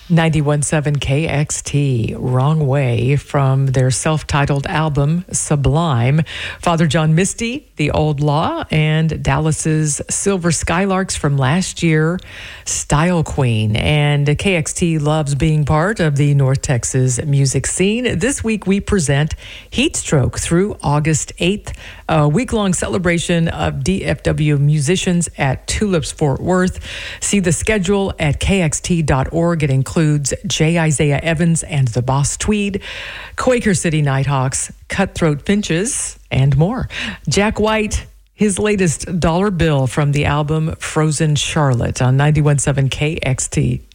91.7 KXT, Wrong Way, from their self-titled album, Sublime. Father John Misty, The Old Law, and Dallas's Silver Skylarks from last year, Style Queen. And KXT loves being part of the North Texas music scene. This week we present Heatstroke through August 8th, a week-long celebration of DFW musicians at Tulips Fort Worth. See the schedule at kxt.org. It includes J. Isaiah Evans and the Boss Tweed, Quaker City Nighthawks, Cutthroat Finches, and more. Jack White, his latest dollar bill from the album Frozen Charlotte on 91.7 KXT.